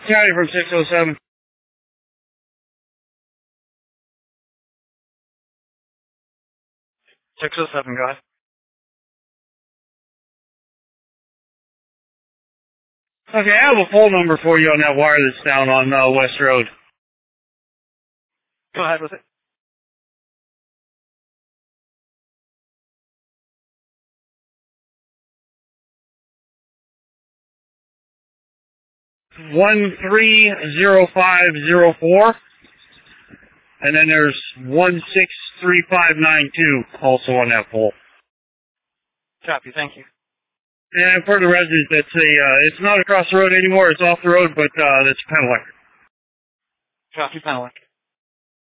County from 607. 607, go ahead. Okay, I have a phone number for you on that wireless down on West Road. Go ahead with it. One 130504, and then there's 163592 also on that pole. Copy, thank you. And for the residents that say it's not across the road anymore, it's off the road, but it's Penelec. Copy, Penelec.